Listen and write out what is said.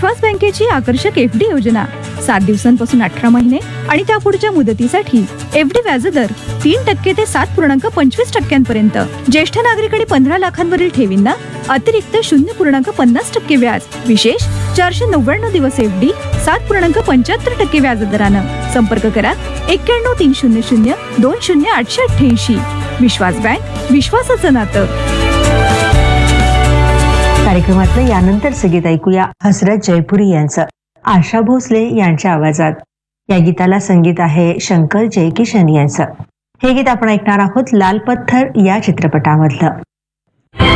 विश्वास बँकेची आकर्षक एफडी योजना 7 दिवसांपासून 18 महिने आणि त्यापुढच्या मुदतीसाठी एफडी व्याजदर 3% ते 7.25% ज्येष्ठ नागरिक 15 लाखांवरील ठेवींना अतिरिक्त 0.50% व्याज. विशेष 499 दिवस एफडी 7.75% व्याजदरानं. संपर्क करा 91 300 20 888. विश्वास बँक, विश्वासाचं नातं. कार्यक्रमातलं यानंतर संगीत ऐकूया हसरत जयपुरी यांचं आशा भोसले यांच्या आवाजात. या गीताला संगीत आहे शंकर जयकिशन यांचं. हे गीत आपण ऐकणार आहोत लाल पत्थर या चित्रपटामधलं.